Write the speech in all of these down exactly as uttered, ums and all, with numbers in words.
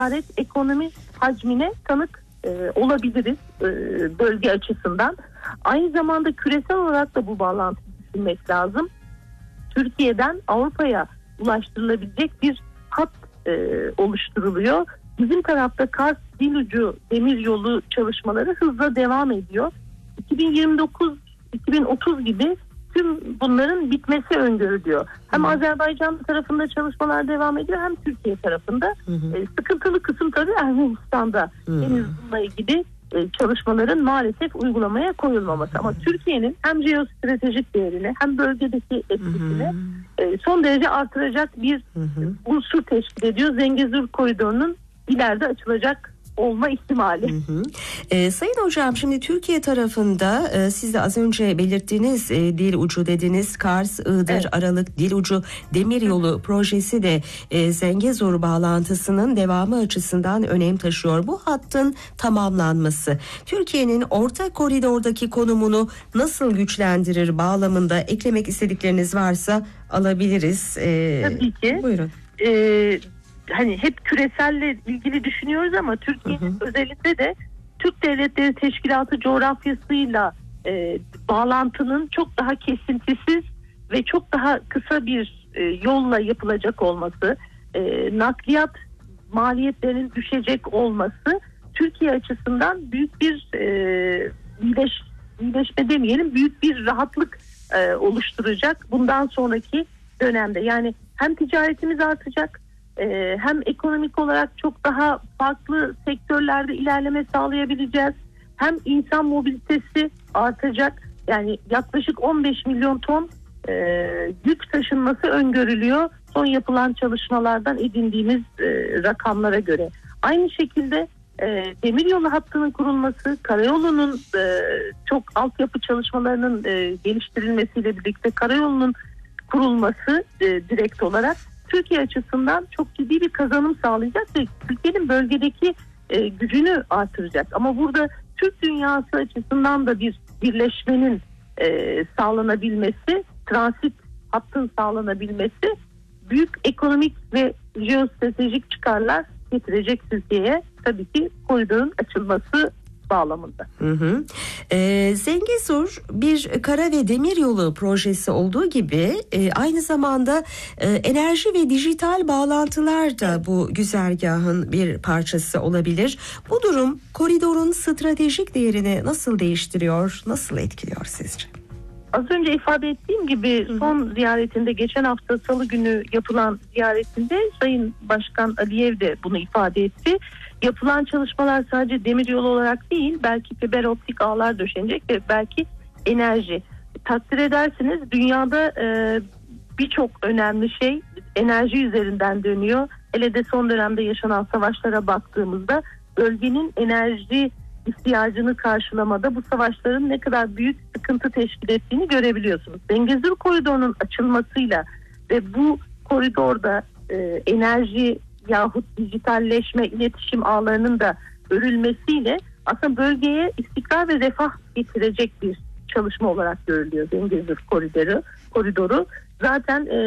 ticaret, ekonomi hacmine tanık e, olabiliriz e, bölge açısından. Aynı zamanda küresel olarak da bu bağlantıyı düşünmek lazım. Türkiye'den Avrupa'ya ulaştırılabilecek bir hat e, oluşturuluyor. Bizim tarafta Kars Dilucu Demiryolu çalışmaları hızla devam ediyor. iki bin yirmi dokuz iki bin otuz gibi tüm bunların bitmesi öngörülüyor. Hem Azerbaycan tarafında çalışmalar devam ediyor, hem Türkiye tarafında. Hı hı. E, sıkıntılı kısım tabii Ermenistan'da henüz bununla ilgili e, çalışmaların maalesef uygulamaya koyulmaması. Hı hı. Ama Türkiye'nin hem jeostratejik değerini hem bölgedeki etkisini e, son derece artıracak bir hı hı. unsur teşkil ediyor. Zengezur Koridoru'nun ileride açılacak olma ihtimali. Hı hı. E, Sayın Hocam, şimdi Türkiye tarafında e, siz de az önce belirttiğiniz e, dil ucu dediniz, Kars, Iğdır, evet. Aralık dil ucu demiryolu hı. projesi de e, Zengezur bağlantısının devamı açısından önem taşıyor. Bu hattın tamamlanması Türkiye'nin orta koridordaki konumunu nasıl güçlendirir bağlamında eklemek istedikleriniz varsa alabiliriz. E, Tabii ki. Buyurun. Ee, Hani hep küreselle ilgili düşünüyoruz ama Türkiye'nin özellikle de Türk Devletleri Teşkilatı coğrafyasıyla e, bağlantının çok daha kesintisiz ve çok daha kısa bir e, yolla yapılacak olması, e, nakliyat maliyetlerinin düşecek olması Türkiye açısından büyük bir e, iyileş, iyileşme demeyelim, büyük bir rahatlık e, oluşturacak bundan sonraki dönemde. Yani hem ticaretimiz artacak, hem ekonomik olarak çok daha farklı sektörlerde ilerleme sağlayabileceğiz. Hem insan mobilitesi artacak. Yani yaklaşık on beş milyon ton e, yük taşınması öngörülüyor son yapılan çalışmalardan edindiğimiz e, rakamlara göre. Aynı şekilde e, demiryolu hattının kurulması, karayolunun e, çok altyapı çalışmalarının e, geliştirilmesiyle birlikte karayolunun kurulması e, direkt olarak Türkiye açısından çok ciddi bir kazanım sağlayacak ve Türkiye'nin bölgedeki e, gücünü artıracak. Ama burada Türk dünyası açısından da bir birleşmenin e, sağlanabilmesi, transit hattın sağlanabilmesi büyük ekonomik ve jeostratejik çıkarlar getirecek Türkiye'ye, tabii ki koridorun açılması bağlamında. Hı hı. Ee, Zengezur bir kara ve demir yolu projesi olduğu gibi e, aynı zamanda e, enerji ve dijital bağlantılar da bu güzergahın bir parçası olabilir. Bu durum koridorun stratejik değerini nasıl değiştiriyor, nasıl etkiliyor sizce? Az önce ifade ettiğim gibi son ziyaretinde, geçen hafta Salı günü yapılan ziyaretinde Sayın Başkan Aliyev de bunu ifade etti. Yapılan çalışmalar sadece demiryolu olarak değil, belki fiber optik ağlar döşenecek ve belki enerji. Takdir edersiniz, dünyada e, birçok önemli şey enerji üzerinden dönüyor. Hele de son dönemde yaşanan savaşlara baktığımızda bölgenin enerji ihtiyacını karşılamada bu savaşların ne kadar büyük sıkıntı teşkil ettiğini görebiliyorsunuz. Zengezur koridorunun açılmasıyla ve bu koridorda e, enerji yahut dijitalleşme, iletişim ağlarının da örülmesiyle aslında bölgeye istikrar ve refah getirecek bir çalışma olarak görülüyor Zengezur koridoru. koridoru. Zaten e,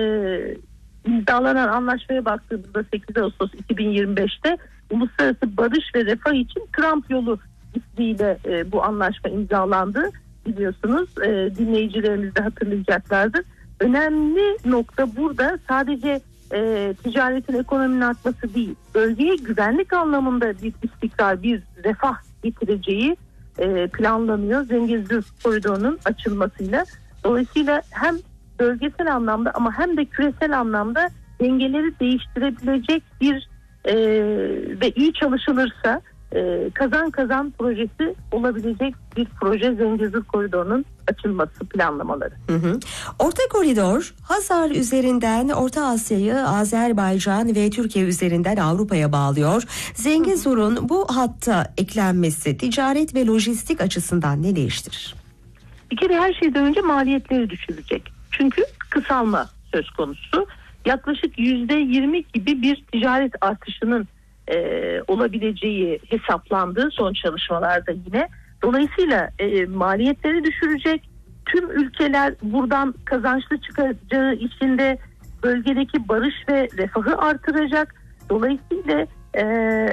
imzalanan anlaşmaya baktığımızda sekiz Ağustos iki bin yirmi beşte Uluslararası Barış ve Refah için Trump Yolu ismiyle e, bu anlaşma imzalandı. Biliyorsunuz, e, dinleyicilerimiz de hatırlayacaklardır. Önemli nokta burada sadece e, ticaretin, ekonominin artması değil, bölgeye güvenlik anlamında bir istikrar, bir refah getireceği e, planlanıyor Zengezur koridorunun açılmasıyla. Dolayısıyla hem bölgesel anlamda ama hem de küresel anlamda dengeleri değiştirebilecek bir e, ve iyi çalışılırsa e, kazan kazan projesi olabilecek bir proje Zengezur koridorunun açılması planlamaları. Hı hı. Orta koridor Hazar üzerinden Orta Asya'yı Azerbaycan ve Türkiye üzerinden Avrupa'ya bağlıyor. Zengezur'un bu hatta eklenmesi ticaret ve lojistik açısından ne değiştirir? Bir kere her şeyden önce maliyetleri düşürecek. Çünkü kısalma söz konusu. Yaklaşık yüzde yirmi gibi bir ticaret artışının e, olabileceği hesaplandı son çalışmalarda yine. Dolayısıyla e, maliyetleri düşürecek. Tüm ülkeler buradan kazançlı çıkacağı için de bölgedeki barış ve refahı artıracak. Dolayısıyla e,